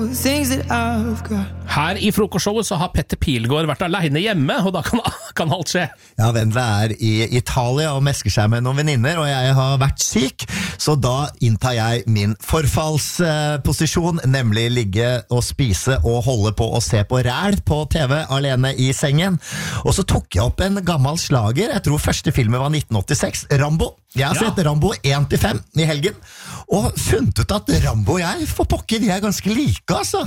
Her I frokostshowet så har Petter Pilgaard vært alene hjemme, og da kan alt skje. Ja, Vendela I Italia og mesker seg med noen venninner, og jeg har vært syk, så da inntar jeg min forfallsposisjon, nemlig ligge og spise og holde på å se på ræl på TV alene I sengen. Og så tok jeg opp en gammel slager, jeg tror første filmen var 1986, Rambo. Jeg har sett Rambo 1-5 I helgen, og funnet ut at Rambo og jeg, for pokker, vi ganske like, altså.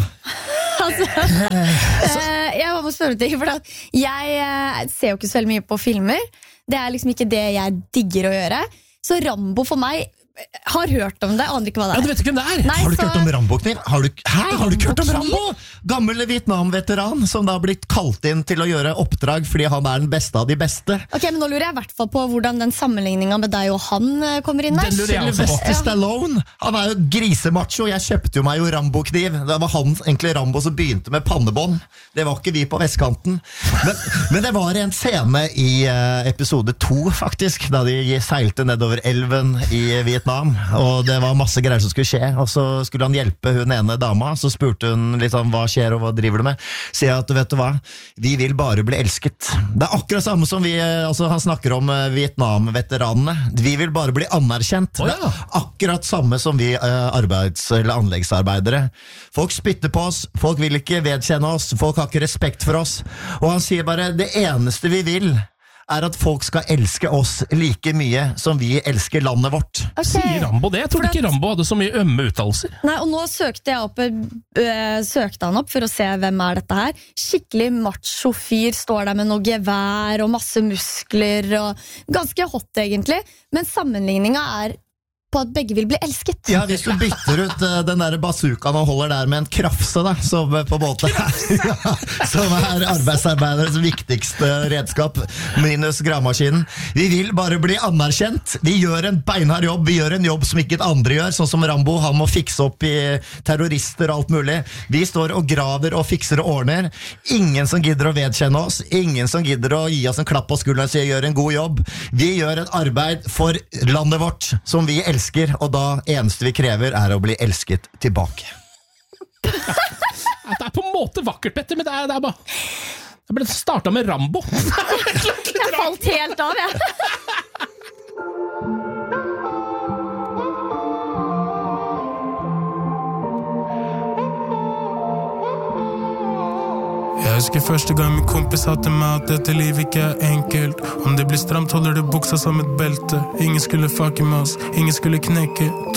Jeg må spørre ting, for jeg ser jo ikke så veldig mye på filmer. Det liksom ikke det jeg digger å gjøre. Så Rambo for meg har hørt om det, aner ikke hva det Ja, du vet ikke hvem det Nei, har du ikke hørt om Rambo-kniv? Har du ikke hørt om Rambo? Gammel Vietnam-veteran som da har blitt kalt inn til å gjøre oppdrag fordi han den beste av de beste. Ok, men nå lurer jeg I hvert fall på hvordan den sammenligningen med deg og han kommer inn der. Den lurer jeg også på. Sylvester Stallone, han jo grisemacho, jeg kjøpte jo meg jo Rambo-kniv. Det var han egentlig Rambo som begynte med pannebånd. Det var ikke vi på vestkanten. Men det var en scene I episode 2 faktisk, da de seilte nedover elven I Vietnam. Og det var masse greier som skulle skje, og så skulle han hjelpe hun ene dama, så spurte hun liksom, hva skjer og hva driver du med? Sier jeg at, vet du hva, vi vil bare bli elsket. Det akkurat samme som altså han snakker om Vietnam-veteranene, vi vil bare bli anerkjent. Det akkurat samme som vi arbeids- eller anleggsarbeidere. Folk spytter på oss, folk vil ikke vedkjenne oss, folk har ikke respekt for oss, og han sier bare, det eneste vi vil at folk skal elske oss like mye som vi elsker landet vårt. Sier Rambo det? Jeg trodde ikke Rambo hadde så mye ømme uttalelser. Nei, og nå søkte han opp for å se hvem dette her. Skikkelig macho fyr, står der med noe gevær og masse muskler, og ganske hot egentlig. Men sammenligningen på at begge vil bli elsket. Ja, hvis du bytter ut den der bazookaen og holder der med en krafse da, som på båten som arbeidsarbeiderens viktigste redskap, minus gravemaskinen. Vi vil bare bli anerkjent. Vi gjør en beinhard jobb, vi gjør en jobb som ikke et andre gjør, sånn som Rambo, han må fikse opp I terrorister og alt mulig. Vi står og graver og fikser og ordner. Ingen som gidder å vedkjenne oss, ingen som gidder å gi oss en klapp på skulderen og si gjør en god jobb. Vi gjør et arbeid for landet vårt, som vi elsker, og da eneste vi krever å bli elsket tilbake. Det på en måte vakkert, Petter, men det bare jeg ble startet med Rambo. Jeg falt helt av, jeg. Jeg husker første gang min kompis sa til meg at dette livet ikke enkelt. Om det blir stramt holder du buksa som et belte. Ingen skulle fucke med oss, ingen skulle knekke.